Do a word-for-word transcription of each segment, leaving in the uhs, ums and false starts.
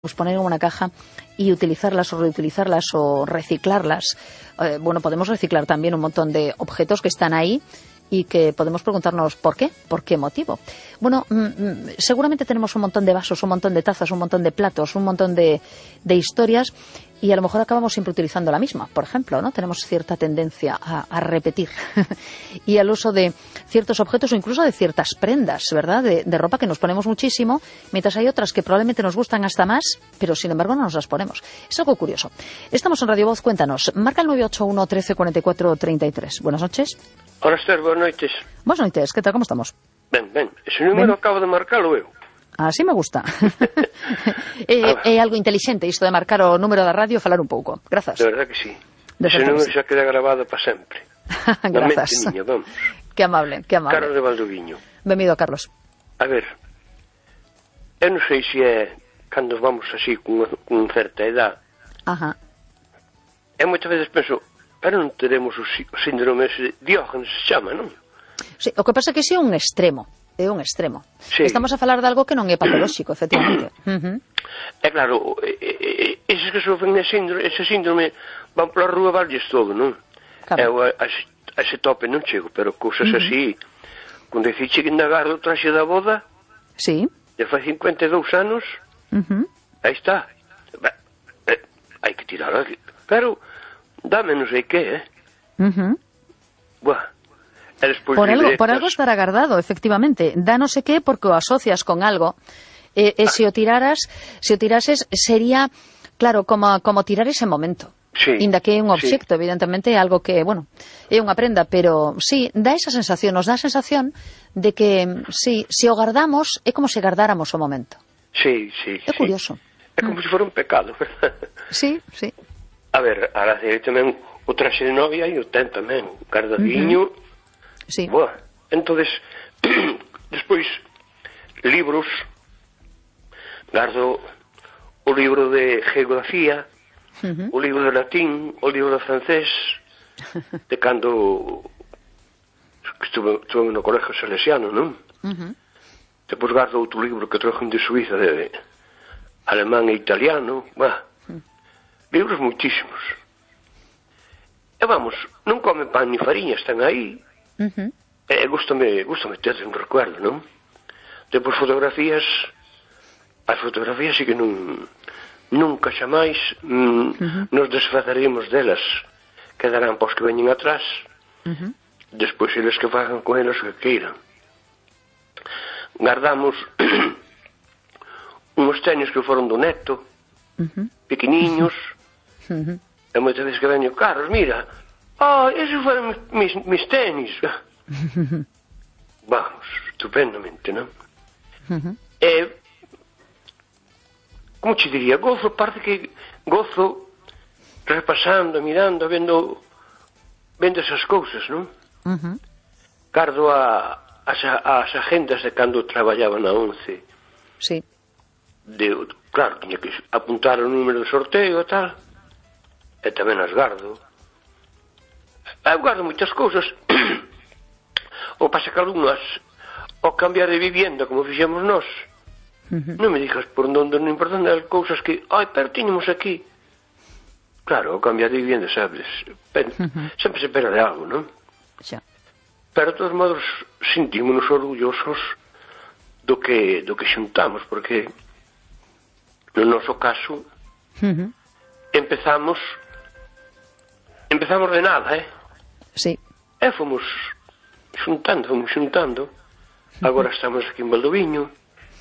pues poner en una caja y utilizarlas o reutilizarlas o reciclarlas. Eh, bueno, podemos reciclar también un montón de objetos que están ahí y que podemos preguntarnos ¿por qué? ¿Por qué motivo? Bueno, mmm, seguramente tenemos un montón de vasos, un montón de tazas, un montón de platos, un montón de, de historias y a lo mejor acabamos siempre utilizando la misma, por ejemplo, ¿no? Tenemos cierta tendencia a, a repetir y al uso de ciertos objetos o incluso de ciertas prendas, ¿verdad? De, de ropa que nos ponemos muchísimo, mientras hay otras que probablemente nos gustan hasta más, pero sin embargo no nos las ponemos. Es algo curioso. Estamos en Radio Voz, cuéntanos. Marca el nueve ocho uno, trece, cuarenta y cuatro, treinta y tres. Buenas noches. Hola Esther, buenas noites. Buenas noites, que tal, como estamos? Ben, ben, ese número ben. Acabo de marcalo eu. Así me gusta. É eh, eh, algo inteligente isto de marcar o número da radio e falar un pouco. Grazas. De verdad que sí. De ese número sí. Xa queda grabado para sempre. Grazas. Na mente miña, vamos. Que amable, que amable. Carlos de Valdoviño. Benvido, Carlos. A ver, eu non sei se é cando vamos así con, con certa edad. Ajá. E moitas veces penso, pero non teremos o síndrome de Diógenes, se chama, non? Sí, o que pasa é que ese é un extremo. É un extremo. Sí. Estamos a falar de algo que non é patolóxico, efectivamente. Uh-huh. É claro, eses que sofren ese síndrome, ese síndrome van pola rúa valles todo, non? Claro. Eu a, a, a ese tope non chego, pero cousas uh-huh. así, cando diciche que indagar o traxe da boda, sí. Já fai cincuenta e dous anos, uh-huh. aí está. Bah, eh, hai que tirar aquí. Pero, dame non sei que, eh? Uh-huh. Buah. Por algo, por algo estará guardado, efectivamente. Da no sé qué porque o asocias con algo. Eh, eh, ah. Si o tiraras, si o tirases, sería, claro, como, como tirar ese momento. Sí. Inda que é un obxecto, sí. Evidentemente, algo que, bueno, é unha prenda, pero sí, dá esa sensación, nos dá a sensación de que, sí, se o guardamos, é como se guardáramos o momento. Sí, sí. É curioso. Sí. É como mm. se fora un pecado, verdad? Sí, sí. A ver, a Araceli tamén, o traxe de novia e o ten tamén, guardadiño. Uh-huh. Sí. Boa. Entonces, despois, libros, gardo o libro de geografía, uh-huh. o libro de latín, o libro de francés, de cando estuve, estuve no colegio salesiano, non? Uh-huh. Depois gardo outro libro que trouxen de Suiza, de alemán e italiano, bah, uh-huh. libros moitísimos. E vamos, non come pan ni fariña, están aí. Uh-huh. Eh, gústame, gústame ter un recuerdo, non? Depois fotografías, as fotografías sí que non, nunca xamais mm, uh-huh. nos desfazaríamos delas, quedarán pos que veñen atrás, uh-huh. despois eles que fagan con eles que queiran. Guardamos uns tenis que foron do neto, uh-huh. pequeniños, uh-huh. e moitas veces que veño, Carlos, mira, ah, esos foron mis, mis tenis. Vamos, estupendamente, non? Uh-huh. E, como che diría, gozo, parte que gozo repasando, mirando, vendo vendo esas cousas, non? Uh-huh. Cardo a, as, as agendas de cando traballaba na once. Sí. De, claro, tiña que apuntar o número de sorteo e tal, e tamén as gardo. Eu guardo moitas cousas. O pasa que algunhas, ao cambiar de vivienda, como fixemos nós, uh-huh. non me dixas por onde, non importan as cousas que, ai, pero tiñemos aquí. Claro, ao cambiar de vivienda, sabes, pero, uh-huh. sempre se espera de algo, non? Xa. Pero, de todos modos, sentímonos orgullosos do que, do que xuntamos, porque, no noso caso, uh-huh. empezamos, empezamos de nada, eh? Sí. E fomos xuntando, fomos xuntando. Agora estamos aquí en Valdoviño.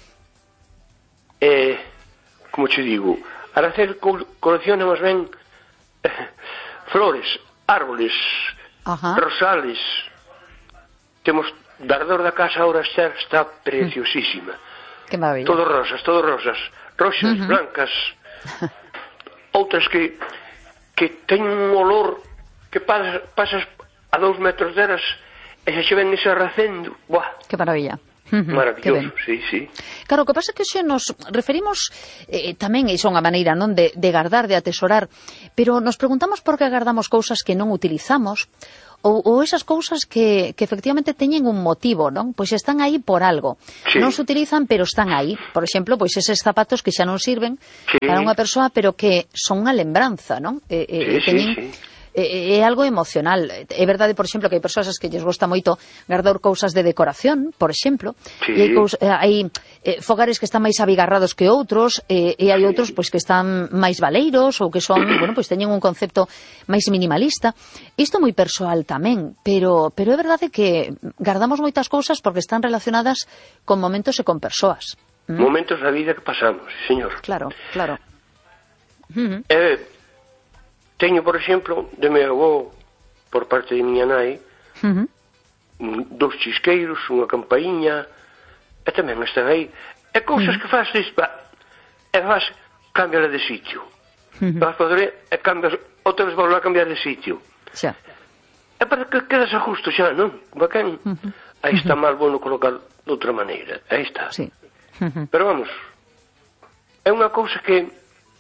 E, como che digo, Aracel colecciona máis ben eh, flores, árboles, uh-huh. rosales. Temos, alrededor da casa ahora está, está preciosísima. Que maravilla. Todo rosas, todo rosas. Roxas, uh-huh. blancas. Outras que que teñen un olor que pasas, pasas a dous metros delas e xa ven ese arracendo. Buah. Que maravilla. Maravilloso, sí, sí. Claro, o que pasa é que xe nos referimos eh, tamén iso unha maneira, non, de, de guardar, de atesorar, pero nos preguntamos por que guardamos cousas que non utilizamos ou, ou esas cousas que, que efectivamente teñen un motivo, non? Pois están aí por algo. Sí. Non se utilizan, pero están aí. Por exemplo, pois eses zapatos que xa non sirven sí. para unha persoa, pero que son unha lembranza, non? E, e, sí, teñen, sí, sí. É, é algo emocional. É verdade, por exemplo, que hai persoas que lles gosta moito guardar cousas de decoración, por exemplo, sí. e hai, cous, hai eh, fogares que están máis abigarrados que outros, e, e hai outros pois que están máis valeiros ou que son, bueno, pois teñen un concepto máis minimalista. Isto é moi persoal tamén, pero pero é verdade que guardamos moitas cousas porque están relacionadas con momentos e con persoas. ¿Mm? Momentos da vida que pasamos, señor. Claro, claro. Uh-huh. Eh, Teño, por exemplo, de meu avó, por parte de miña nai, uh-huh. dos chisqueiros, unha campaíña, e tamén están aí. E cousas uh-huh. que faz, e faz, cámbiala de sitio. Uh-huh. Vas poder, e cambias, outra vez volver a cambiar de sitio. Xa. E para que quedas a justo xa, non? Bacán. Uh-huh. Aí está mal bueno colocar de outra maneira. Aí está. Sí. Uh-huh. Pero vamos, é unha cousa que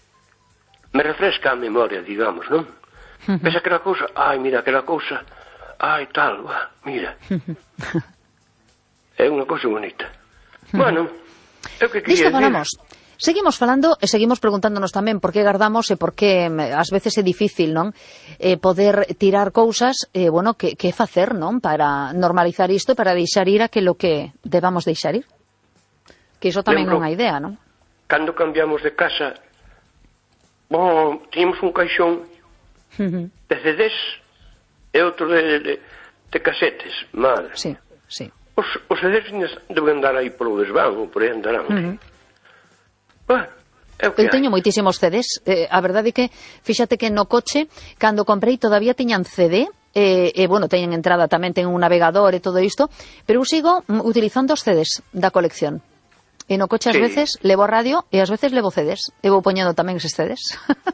me refresca a memoria, digamos, non? Uh-huh. Pensa que era cousa, ai, mira, que era cousa, ai, tal, va, mira. Uh-huh. É unha cousa bonita. Uh-huh. Bueno, é o que quería Listo, falamos. Seguimos falando e seguimos preguntándonos tamén por que guardamos e por que ás veces é difícil, non? Eh, poder tirar cousas, eh, bueno, que, que facer, non? Para normalizar isto, para deixar ir aquilo que debamos deixar ir. Que iso tamén é unha idea, non? Cando cambiamos de casa, bom, tínhamos un caixón uh-huh. de C Ds e outro de, de, de casetes, mal. Sí, sí. Os, os C Ds deben andar aí polo desván, ou por aí andarán. Uh-huh. Bueno, é o que Eu teño hai. moitísimos C Ds. Eh, a verdade é que, fíxate que no coche, cando comprei, todavía tiñan C D, e, e bueno, teñen entrada tamén, ten un navegador e todo isto, pero eu sigo utilizando os C Ds da colección. E no coche ás sí. veces levo radio e ás veces levo C Ds. E vou poñendo tamén eses C Ds.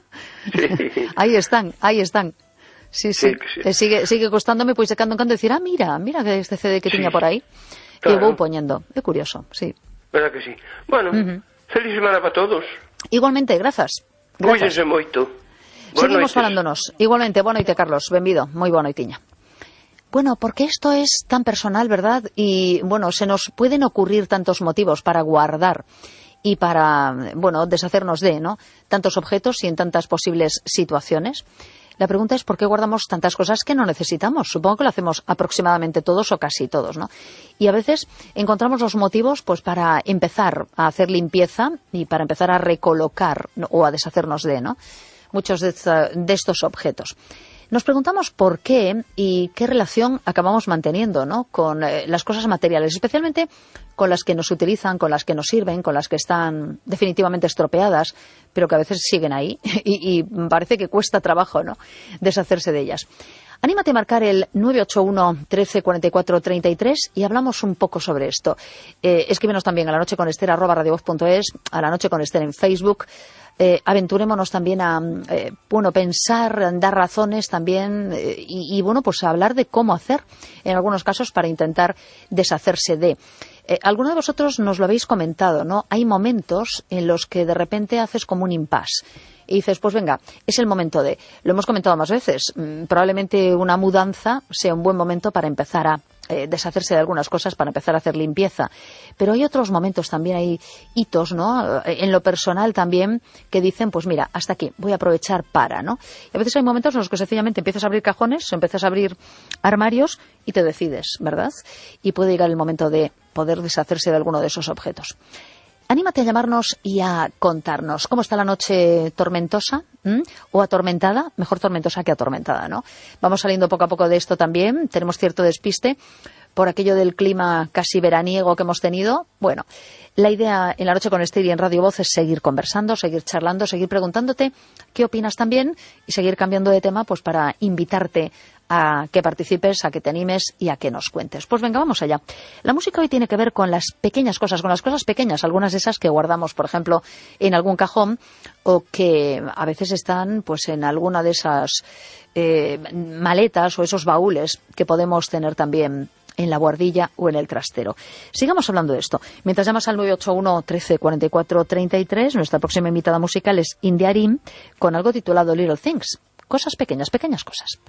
Sí. Aí están, aí están. Sí, sí. sí, sí. E sigue, sigue costándome, pois de cando en cando decir, ah, mira, mira este C D que sí. tiña por aí. Claro. E vou poñendo. É curioso, sí. Verdad que sí. Bueno, uh-huh. feliz semana para todos. Igualmente, grazas. Cuídense moito. Seguimos falándonos. Igualmente, boa noite, Carlos. Benvido. Moi boa noitiña. Bueno, porque esto es tan personal, ¿verdad? Y, bueno, se nos pueden ocurrir tantos motivos para guardar y para, bueno, deshacernos de, ¿no? Tantos objetos y en tantas posibles situaciones. La pregunta es por qué guardamos tantas cosas que no necesitamos. Supongo que lo hacemos aproximadamente todos o casi todos, ¿no? Y a veces encontramos los motivos, pues, para empezar a hacer limpieza y para empezar a recolocar, ¿no? O a deshacernos de, ¿no? Muchos de, esta, de estos objetos. Nos preguntamos por qué y qué relación acabamos manteniendo, ¿no? Con eh, las cosas materiales, especialmente con las que nos utilizan, con las que nos sirven, con las que están definitivamente estropeadas, pero que a veces siguen ahí y, y parece que cuesta trabajo, ¿no? Deshacerse de ellas. Anímate a marcar el nueve ocho uno, trece, cuarenta y cuatro, treinta y tres y hablamos un poco sobre esto. Eh, escríbenos también a la noche con Esther arroba radiovoz punto es, a la noche con Esther en Facebook. Eh, aventurémonos también a eh, bueno, pensar, dar razones también eh, y, y bueno, pues a hablar de cómo hacer en algunos casos para intentar deshacerse de. Eh, alguno de vosotros nos lo habéis comentado, ¿no? Hay momentos en los que de repente haces como un impasse y dices, pues venga, es el momento de. Lo hemos comentado más veces, mm, probablemente una mudanza sea un buen momento para empezar a Eh, deshacerse de algunas cosas, para empezar a hacer limpieza. Pero hay otros momentos también, hay hitos, ¿no? En lo personal también, que dicen, pues mira, hasta aquí, voy a aprovechar para, ¿no? Y a veces hay momentos en los que sencillamente empiezas a abrir cajones, empiezas a abrir armarios y te decides, ¿verdad? Y puede llegar el momento de poder deshacerse de alguno de esos objetos. Anímate a llamarnos y a contarnos cómo está la noche tormentosa, ¿m? O atormentada, mejor tormentosa que atormentada, ¿no? Vamos saliendo poco a poco de esto también, tenemos cierto despiste por aquello del clima casi veraniego que hemos tenido. Bueno, la idea en la noche con Esther y en Radio Voz es seguir conversando, seguir charlando, seguir preguntándote qué opinas también y seguir cambiando de tema, pues para invitarte a que participes, a que te animes y a que nos cuentes. Pues venga, vamos allá. La música hoy tiene que ver con las pequeñas cosas, con las cosas pequeñas, algunas de esas que guardamos, por ejemplo, en algún cajón o que a veces están pues en alguna de esas eh, maletas o esos baúles que podemos tener también en la guardilla o en el trastero. Sigamos hablando de esto. Mientras llamas al nueve ocho uno, trece, cuarenta y cuatro, treinta y tres, nuestra próxima invitada musical es India Arim con algo titulado Little Things. Cosas pequeñas, pequeñas cosas.